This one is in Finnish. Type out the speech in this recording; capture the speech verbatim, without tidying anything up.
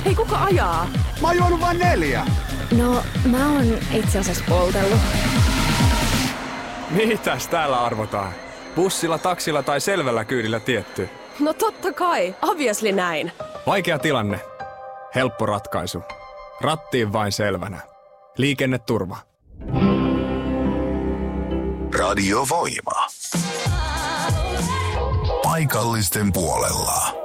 Hei, kuka ajaa? Mä oon juonut vain neljä. No, mä oon itse asiassa poltellut. Mitäs täällä arvotaan? Bussilla, taksilla tai selvällä kyydillä tietty? No totta kai, obviously näin. Vaikea tilanne. Helppo ratkaisu. Rattiin vain selvänä. Liikenneturva. Radio Voima. Paikallisten puolella.